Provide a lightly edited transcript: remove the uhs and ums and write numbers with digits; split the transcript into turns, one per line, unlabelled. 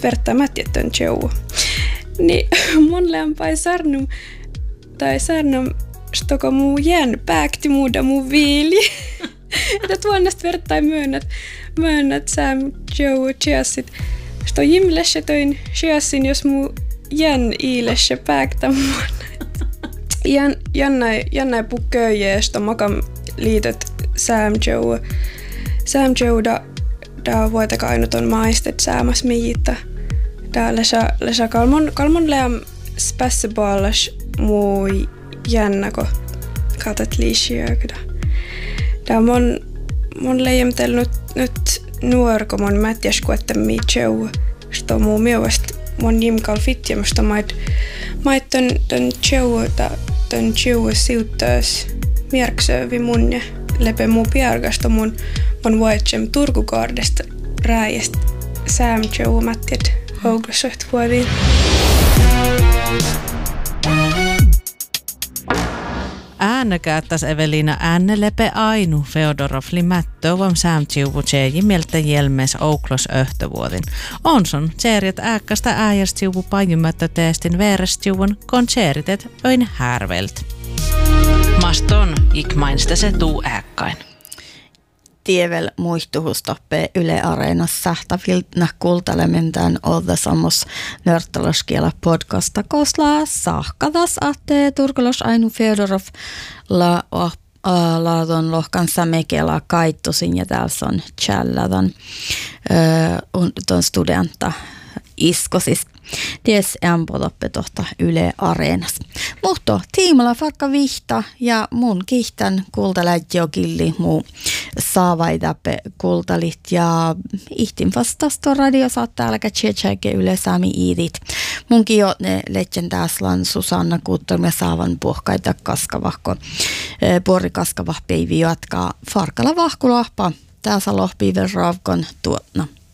vertaa mätjätön tjou. Niin mun lämpäi sarnum stoko muu jään pääkti muuda muu viili. Että tuonnesta vertai myönnät Sam Joe Chiasit. Sto jimlessä toin Chiasin, jos muu jän iilessä pääktä muun. Jännä pukköjä ja sto makam liitot Sam Joe da vuotaka ainut on maistet saamas miitä. Da lesa kalmon leam spässeballas muu jännäko katat liisiökda. Da mon leijämtel nyt nuorko mon mätjäsku, että mi tjou. Sto muu mielestä mon jimkal fitjämästä mait ton tjou siuttas mierksövi mun ja lepe muu piargasta mun vuotsem Turkukaardesta rääjästä Sam Joe mätjät houglassoht vuoviin.
Äänekäättäs Evelina äänelepe ainu Feodorofli mättövam Samtsiuvu tseji mieltä jelmes ouklos öhtövuotin. Onson tseeriet ääkkästä äijästiuvu pajumättö teestin veerestiuvun kontseritet öin härvelt. Maston ikmainsta se tuu ääkkain.
Tievel muistuhustoppe Yle Areenassa sähtäviltnä kultalementään ollessammos nörttaloskiela podcasta koslaa sahkadas ahte Turkulos Ainu Feodorov laadon lohkansa mekela kaittosin ja täällä on tjälladan ton studentta iskosis. Ties ämpoloppe tohta Yle Areenas. Mutta tiimalla fakka vihta ja mun kihtän kultaläjio killi muu saavaidappe kultalit ja ihtin vastasto radio saattaa älkä tsetsäike Yle Sami iidit. Munkin jo ne legendäslan Susanna Kuttorm ja saavan puhkaita kaskavahko. Porri kaskavah peivi jatkaa farkala vahkulahpa. Tässä lohpii verraavkon tuotna.